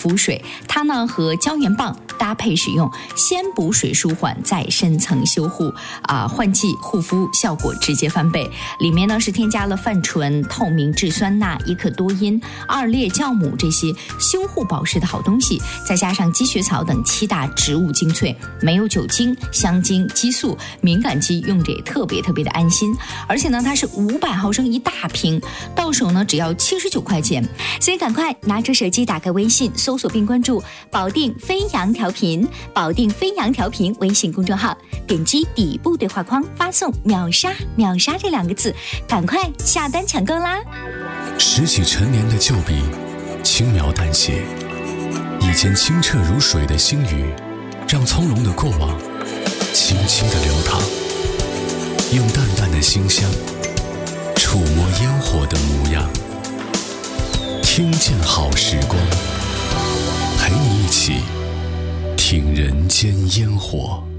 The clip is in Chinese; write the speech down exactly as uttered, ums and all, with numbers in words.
肤水，它呢和胶原棒搭配使用，先补水舒缓，再深层修护啊，换季护肤效果直接翻倍。里面呢是添加了泛醇、透明质酸钠、伊可多因、二裂酵母这些修护保湿的好东西，再加上积雪草等七大植物精粹，没有酒精、香精、激素，敏感肌用着也特别特别的安心。而且呢，它是五百毫升一大瓶，到手呢只要七十九块钱。 所以赶快拿出手机，打开微信，搜索并关注保定飞扬调频，保定飞扬调频微信公众号，点击底部对话框发送秒杀秒杀这两个字，赶快下单抢购啦！ 拾起陈年的旧笔，轻描淡写，以前清澈如水的星语，让从容的过往轻轻地流淌，用淡淡的馨香触摸烟火的模样，听见好时光，陪你一起听人间烟火。